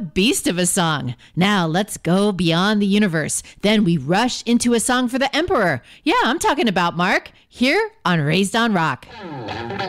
beast of a song. Now let's go beyond the universe. Then we rush into a song for the Emperor. Yeah, I'm talking about Mark, here on Raised on Rock.